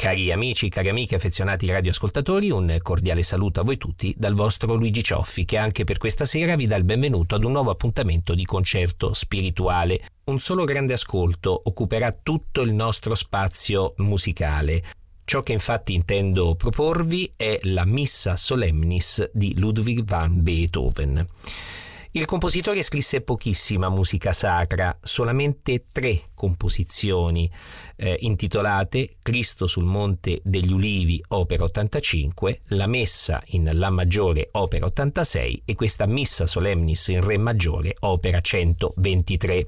Cari amici, cari amiche, affezionati radioascoltatori, un cordiale saluto a voi tutti dal vostro Luigi Cioffi, che anche per questa sera vi dà il benvenuto ad un nuovo appuntamento di concerto spirituale. Un solo grande ascolto occuperà tutto il nostro spazio musicale. Ciò che infatti intendo proporvi è la Missa Solemnis di Ludwig van Beethoven. Il compositore scrisse pochissima musica sacra, solamente 3 composizioni intitolate Cristo sul Monte degli Ulivi, opera 85, la Messa in La maggiore, opera 86 e questa Missa Solemnis in Re maggiore, opera 123.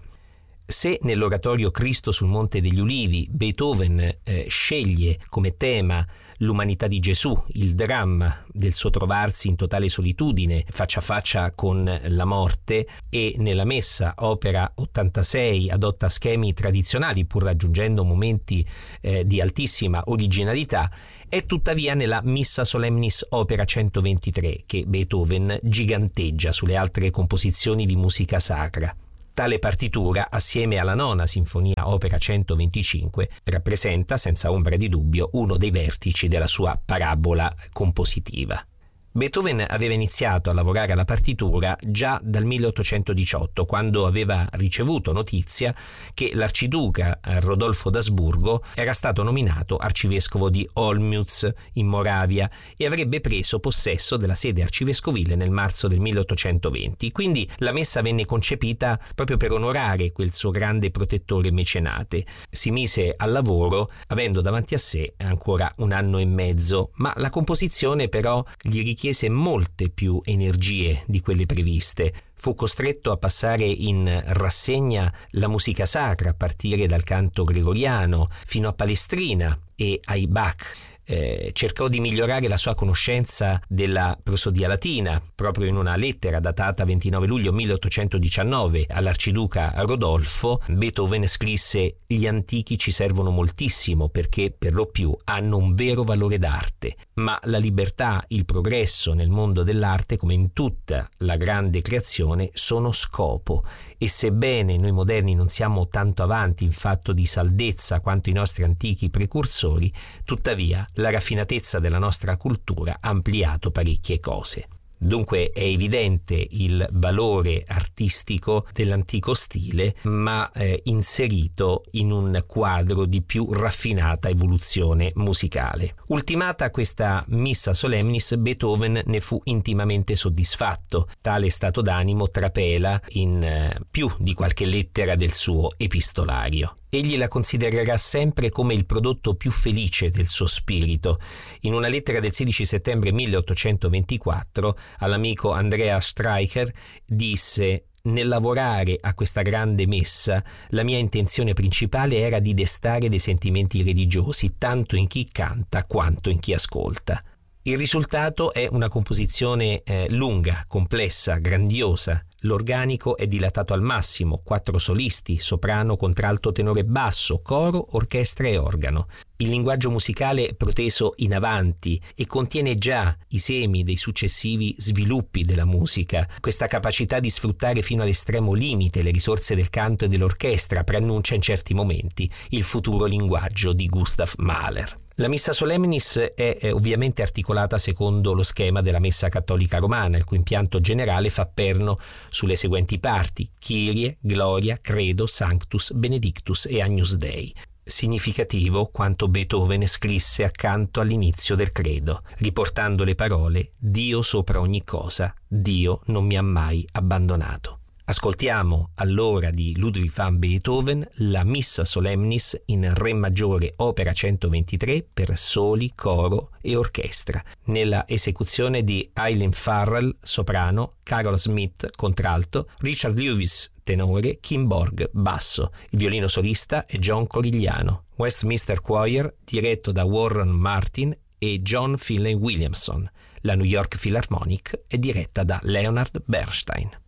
Se nell'oratorio Cristo sul Monte degli Ulivi Beethoven sceglie come tema l'umanità di Gesù, il dramma del suo trovarsi in totale solitudine faccia a faccia con la morte, e nella Messa, opera 86, adotta schemi tradizionali pur raggiungendo momenti di altissima originalità, è tuttavia nella Missa Solemnis opera 123 che Beethoven giganteggia sulle altre composizioni di musica sacra. Tale partitura, assieme alla nona sinfonia opera 125, rappresenta senza ombra di dubbio uno dei vertici della sua parabola compositiva. Beethoven aveva iniziato a lavorare alla partitura già dal 1818, quando aveva ricevuto notizia che l'arciduca Rodolfo d'Asburgo era stato nominato arcivescovo di Olmütz in Moravia e avrebbe preso possesso della sede arcivescovile nel marzo del 1820. Quindi la messa venne concepita proprio per onorare quel suo grande protettore mecenate. Si mise al lavoro avendo davanti a sé ancora 1 anno e mezzo, ma la composizione però gli richiese molte più energie di quelle previste. Fu costretto a passare in rassegna la musica sacra a partire dal canto gregoriano fino a Palestrina e ai Bach. Cercò di migliorare la sua conoscenza della prosodia latina. Proprio in una lettera datata 29 luglio 1819 all'arciduca Rodolfo, Beethoven scrisse: «Gli antichi ci servono moltissimo perché per lo più hanno un vero valore d'arte, ma la libertà, il progresso nel mondo dell'arte, come in tutta la grande creazione, sono scopo, e sebbene noi moderni non siamo tanto avanti in fatto di saldezza quanto i nostri antichi precursori, tuttavia la raffinatezza della nostra cultura ha ampliato parecchie cose». Dunque è evidente il valore artistico dell'antico stile, ma inserito in un quadro di più raffinata evoluzione musicale. Ultimata questa Missa Solemnis, Beethoven ne fu intimamente soddisfatto. Tale stato d'animo trapela in più di qualche lettera del suo epistolario. Egli la considererà sempre come il prodotto più felice del suo spirito. In una lettera del 16 settembre 1824 all'amico Andrea Streicher disse: «Nel lavorare a questa grande messa, la mia intenzione principale era di destare dei sentimenti religiosi, tanto in chi canta quanto in chi ascolta». Il risultato è una composizione lunga, complessa, grandiosa. L'organico è dilatato al massimo, 4 solisti, soprano, contralto, tenore, basso, coro, orchestra e organo. Il linguaggio musicale è proteso in avanti e contiene già i semi dei successivi sviluppi della musica. Questa capacità di sfruttare fino all'estremo limite le risorse del canto e dell'orchestra preannuncia in certi momenti il futuro linguaggio di Gustav Mahler. La Missa Solemnis è ovviamente articolata secondo lo schema della Messa cattolica romana, il cui impianto generale fa perno sulle seguenti parti: Kyrie, Gloria, Credo, Sanctus, Benedictus e Agnus Dei. Significativo quanto Beethoven scrisse accanto all'inizio del Credo, riportando le parole: «Dio sopra ogni cosa, Dio non mi ha mai abbandonato». Ascoltiamo allora di Ludwig van Beethoven la Missa Solemnis in Re maggiore, opera 123 per soli, coro e orchestra, nella esecuzione di Eileen Farrell, soprano, Carol Smith, contralto, Richard Lewis, tenore, Kim Borg, basso. Il violino solista è John Corigliano. Westminster Choir, diretto da Warren Martin e John Finlay Williamson. La New York Philharmonic è diretta da Leonard Bernstein.